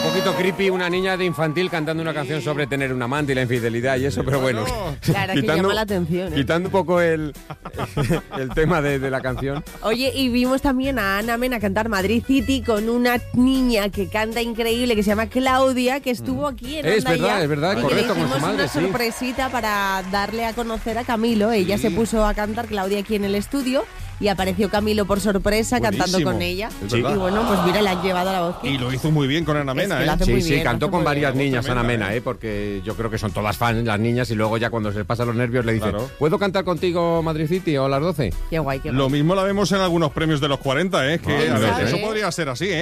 poquito creepy una niña de infantil cantando una canción sobre tener un amante y la infidelidad y eso, pero bueno. Claro, que llama la atención. Quitando un poco el tema de la canción. Oye, y vimos también a Ana Mena cantar Madrid City con una niña que canta increíble, que se llama Claudia, que estuvo aquí en Onda Ya. Es verdad, y correcto, que le con su hicimos madre, una sorpresita para darle a conocer a Camilo. Ella se puso a cantar Claudia aquí en el estudio y apareció Camilo por sorpresa cantando con ella. Y bueno, pues mira, le han llevado la voz. Y lo hizo muy bien con Ana Mena, Sí, cantó con varias niñas Ana Mena, porque yo creo que son todas fans las niñas y luego ya cuando se pasan los nervios le dicen, ¿puedo cantar contigo Madrid City o a las 12? Qué guay, qué guay. Lo mismo la vemos en algunos premios de los 40, que a ver, eso ¿sabes? podría ser así,